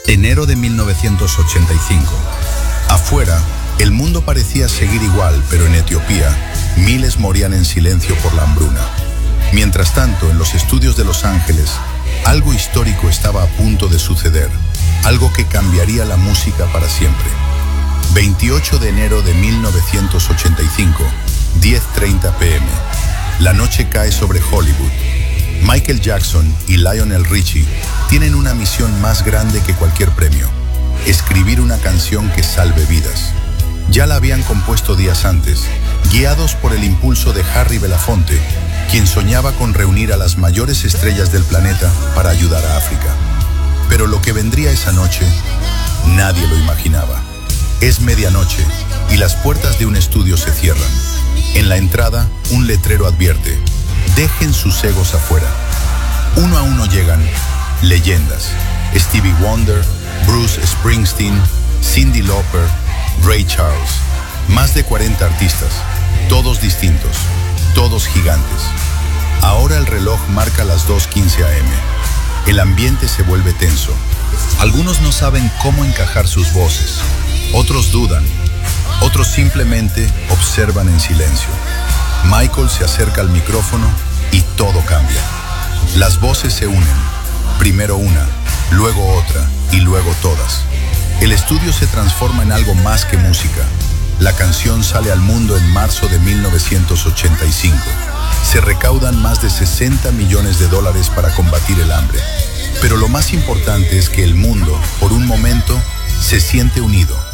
Enero de 1985. Afuera, el mundo parecía seguir igual, pero en Etiopía, miles morían en silencio por la hambruna. Mientras tanto, en los estudios de Los Ángeles, algo histórico estaba a punto de suceder, algo que cambiaría la música para siempre. 28 de enero de 1985, 10:30 p.m. La noche cae sobre Hollywood. Michael Jackson y Lionel Richie tienen una misión más grande que cualquier premio: escribir una canción que salve vidas. Ya la habían compuesto días antes, guiados por el impulso de Harry Belafonte, quien soñaba con reunir a las mayores estrellas del planeta para ayudar a África. Pero lo que vendría esa noche, nadie lo imaginaba. Es medianoche y las puertas de un estudio se cierran. En la entrada, un letrero advierte: dejen sus egos afuera. Uno a uno llegan leyendas: Stevie Wonder, Bruce Springsteen, Cyndi Lauper, Ray Charles. Más de 40 artistas, todos distintos, todos gigantes. Ahora el reloj marca las 2:15 a.m. El ambiente se vuelve tenso. Algunos no saben cómo encajar sus voces. Otros dudan. Otros simplemente observan en silencio. Michael se acerca al micrófono y todo cambia. Las voces se unen. Primero una, luego otra y luego todas. El estudio se transforma en algo más que música. La canción sale al mundo en marzo de 1985. Se recaudan más de $60 millones para combatir el hambre. Pero lo más importante es que el mundo, por un momento, se siente unido.